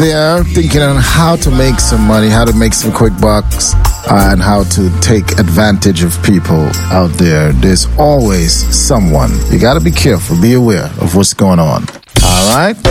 there thinking on how to make some money, how to make some quick bucks, and how to take advantage of people out there, there's always someone. You got to be careful, be aware of what's going on. All right?